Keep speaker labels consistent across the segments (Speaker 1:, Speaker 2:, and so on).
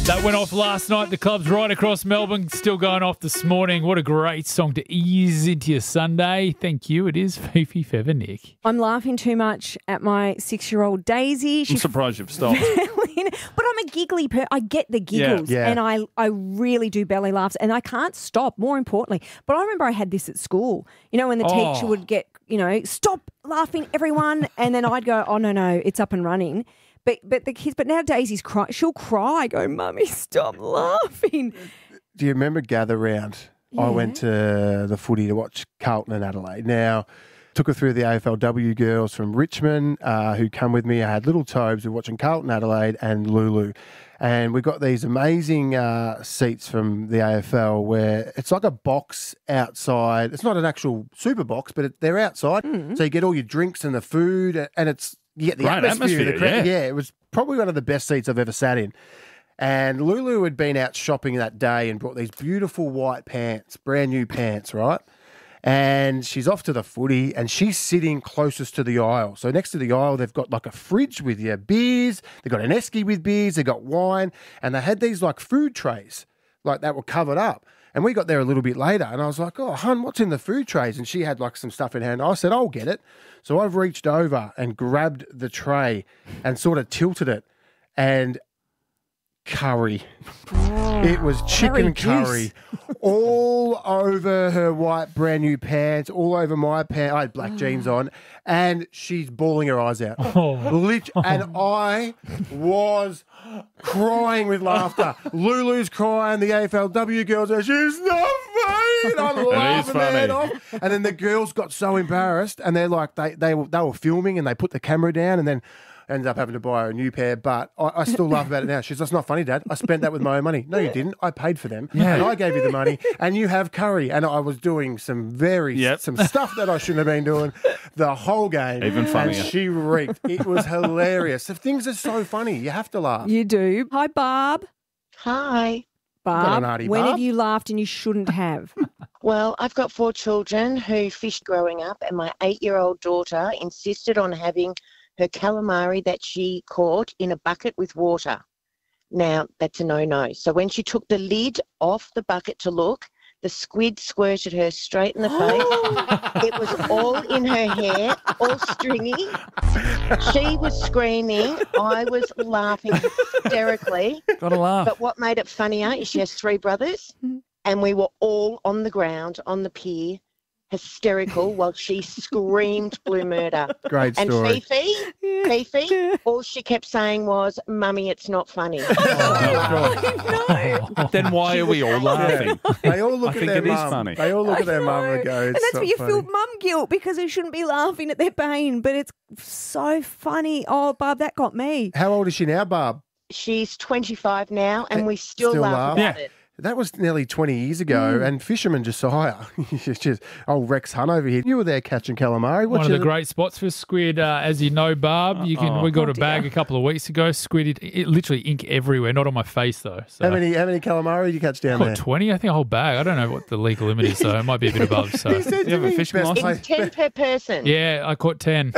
Speaker 1: That went off last night. The clubs right across Melbourne still going off this morning. What a great song to ease into your Sunday. Thank you. It is Fifi Feather, Nick.
Speaker 2: I'm laughing too much at my 6-year-old Daisy.
Speaker 3: I'm surprised you've stopped.
Speaker 2: But I'm a giggly I get the giggles and I really do belly laughs and I can't stop, more importantly. But I remember I had this at school, when the teacher would get, stop laughing, everyone. And then I'd go, oh, no, it's up and running. But the kids, but now Daisy's cry. She'll cry, go, Mummy, stop laughing.
Speaker 4: Do you remember Gather Round?
Speaker 2: Yeah.
Speaker 4: I went to the footy to watch Carlton and Adelaide. Now, took her through the AFLW girls from Richmond who come with me. I had little Tobes who were watching Carlton, Adelaide and Lulu. And we got these amazing seats from the AFL where it's like a box outside. It's not an actual super box, but they're outside. Mm-hmm. So you get all your drinks and the food and it's... You get the atmosphere. The crowd. Yeah, it was probably one of the best seats I've ever sat in. And Lulu had been out shopping that day and brought these beautiful white pants, brand new pants, right? And she's off to the footy and she's sitting closest to the aisle. So next to the aisle, they've got like a fridge with your beers. They've got an esky with beers. They've got wine. And they had these like food trays like that were covered up. And we got there a little bit later and I was like, oh, hun, what's in the food trays? And she had like some stuff in her hand. I said, I'll get it. So I've reached over and grabbed the tray and sort of tilted it and curry. It was chicken curry all over her white brand new pants, all over my pants. I had black jeans on and she's bawling her eyes out. And I was crying with laughter. Lulu's crying, the AFLW girls are, she's not funny. And I'm laughing their head off. And then the girls got so embarrassed and they're like, they were filming and they put the camera down and then ended up having to buy her a new pair, but I still laugh about it now. She's, that's not funny, Dad. I spent that with my own money. No, you didn't. I paid for them, and I gave you the money, and you have curry. And I was doing some some stuff that I shouldn't have been doing the whole game.
Speaker 3: Even funnier.
Speaker 4: And she reeked. It was hilarious. The things are so funny. You have to laugh.
Speaker 2: You do. Hi, Barb.
Speaker 5: Hi.
Speaker 2: Barb, when have you laughed and you shouldn't have?
Speaker 5: Well, I've got 4 children who fished growing up, and my 8-year-old daughter insisted on having her calamari that she caught in a bucket with water. Now, that's a no-no. So when she took the lid off the bucket to look, the squid squirted her straight in the face. It was all in her hair, all stringy. She was screaming. I was laughing hysterically.
Speaker 3: Gotta laugh.
Speaker 5: But what made it funnier is she has 3 brothers, and we were all on the ground, on the pier, hysterical while she screamed blue murder.
Speaker 4: Great story.
Speaker 5: And Fifi, all she kept saying was, Mummy, it's not funny.
Speaker 2: No.
Speaker 3: Then why are we all laughing?
Speaker 4: They all look at their
Speaker 3: it is
Speaker 4: mum.
Speaker 3: funny.
Speaker 4: They all look at their mum and go, it's
Speaker 2: and that's
Speaker 4: not
Speaker 2: where you
Speaker 4: funny.
Speaker 2: feel mum guilt because they shouldn't be laughing at their pain, but it's so funny. Oh, Barb, that got me.
Speaker 4: How old is she now, Barb?
Speaker 5: She's 25 now, and we still laugh about it.
Speaker 4: That was nearly 20 years ago, and Fisherman Josiah, just old Rex Hunt over here. You were there catching calamari.
Speaker 1: One of the great spots for squid, as you know, Barb. We got a bag a couple of weeks ago. Squid, it literally ink everywhere. Not on my face though. So.
Speaker 4: How many calamari did you catch down there?
Speaker 1: 20, I think a whole bag. I don't know what the legal limit is, so it might be a bit above. So
Speaker 4: He said
Speaker 3: you have a fishing line?
Speaker 5: It's 10 per person.
Speaker 1: yeah, I caught 10.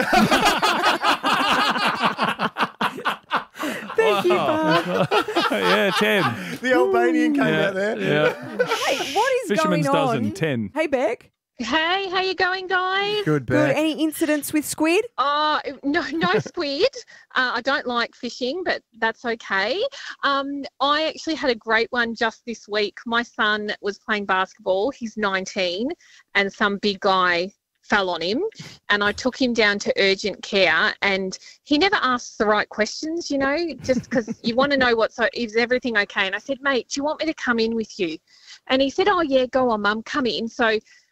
Speaker 2: Thank you, Barb.
Speaker 3: Yeah, 10.
Speaker 4: The Albanian came out there.
Speaker 3: Yeah.
Speaker 2: Hey, what is
Speaker 3: Fisherman's
Speaker 2: going on?
Speaker 3: dozen, 10.
Speaker 2: Hey, Beck.
Speaker 6: Hey, how you going, guys?
Speaker 4: Good,
Speaker 2: Good.
Speaker 4: Beck.
Speaker 2: Any incidents with squid?
Speaker 6: No squid. I don't like fishing, but that's okay. I actually had a great one just this week. My son was playing basketball. He's 19, and some big guy fell on him, and I took him down to urgent care, and he never asks the right questions, just because you want to know is everything okay? And I said, mate, do you want me to come in with you? And he said, oh, yeah, go on, Mum, come in. So